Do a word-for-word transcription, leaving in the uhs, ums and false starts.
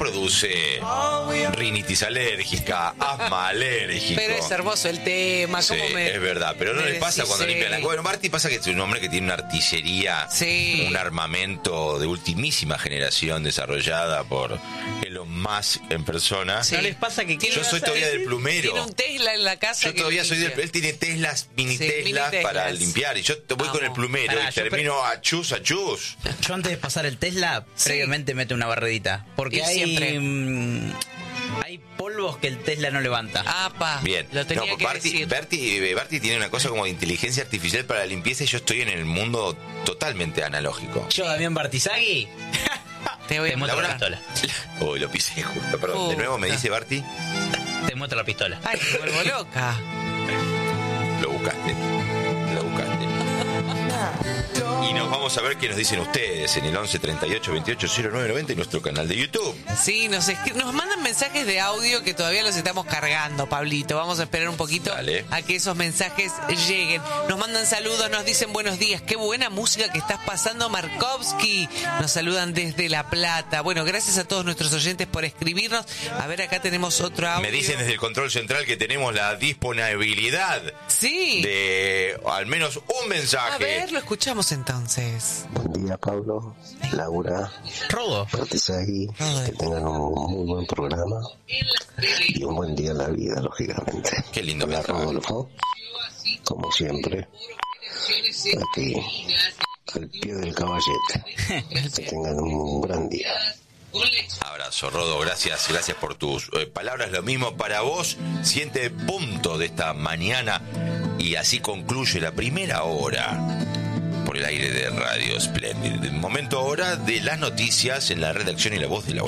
produce rinitis alérgica, asma alérgico. Pero es hermoso el tema. Sí, ¿cómo me, es verdad. Pero no le pasa decís, cuando sí. limpian la... Bueno, Marty pasa que es un hombre que tiene una artillería, sí. un armamento de ultimísima generación desarrollada por Elon Musk en persona. Sí. ¿No les pasa que Yo soy todavía del plumero. Tiene un Tesla en la casa. Yo todavía soy del... Él tiene Teslas, mini Sí, Teslas mini para Teslas. limpiar. Y yo te voy Amo. con el plumero Pará, y yo termino a chus, a chus. Yo antes de pasar el Tesla, Sí. previamente meto una barredita. Porque Y hay, siempre. mm, hay polvos que el Tesla no levanta. Apa, Bien. lo tenía No, que Barty, decir. Barty, Barty tiene una cosa como de inteligencia artificial para la limpieza y yo estoy en el mundo totalmente analógico. Yo, Damián Bartizagui, Te voy a te muestro la mostrar. pistola. Uy, lo pisé justo. Perdón, Uh, de nuevo me no. dice Barty. Te muestro la pistola. Ay, me vuelvo loca. Lo buscaste. Lo buscaste. Y nos vamos a ver qué nos dicen ustedes en el once treinta y ocho veintiocho cero nueve noventa y nuestro canal de YouTube. Sí, nos, escri- nos mandan mensajes de audio que todavía los estamos cargando, Pablito. Vamos a esperar un poquito Dale. a que esos mensajes lleguen. Nos mandan saludos, nos dicen buenos días. Qué buena música que estás pasando, Markovsky. Nos saludan desde La Plata. Bueno, gracias a todos nuestros oyentes por escribirnos. A ver, acá tenemos otro audio. Me dicen desde el control central que tenemos la disponibilidad Sí. de al menos un mensaje. A ver, lo escuchamos entonces. Buen día, Pablo, Laura, Rodo. Bartizagui, que tengan un muy buen programa y un buen día en la vida, lógicamente. Qué lindo Hola, mensaje. Rodolfo, como siempre, aquí, al pie del caballete. Que tengan un gran día. Abrazo, Rodo, gracias, gracias por tus eh, palabras. Lo mismo para vos. Siente punto de esta mañana y así concluye la primera hora por el aire de Radio Splendid. El momento ahora de las noticias en la redacción y la voz de la